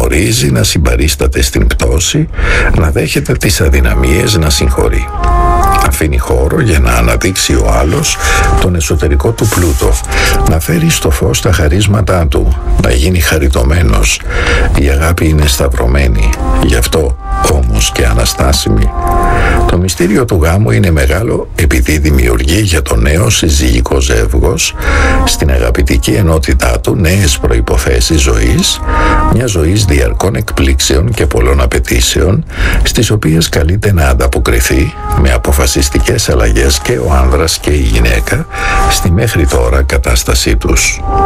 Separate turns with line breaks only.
γνωρίζει να συμπαρίσταται στην πτώση, να δέχεται τις αδυναμίες, να συγχωρεί. Αφήνει χώρο για να αναδείξει ο άλλος τον εσωτερικό του πλούτο, να φέρει στο φως τα χαρίσματά του, να γίνει χαριτωμένος. Η αγάπη είναι σταυρωμένη, γι' αυτό όμως και αναστάσιμη. Το μυστήριο του γάμου είναι μεγάλο επειδή δημιουργεί για το νέο συζυγικό ζεύγος στην αγαπητική ενότητά του νέες προϋποθέσεις ζωής, μια ζωής διαρκών εκπλήξεων και πολλών απαιτήσεων, στις οποίες καλείται να ανταποκριθεί με αποφασιστικές αλλαγές και ο άνδρας και η γυναίκα στη μέχρι τώρα κατάστασή τους.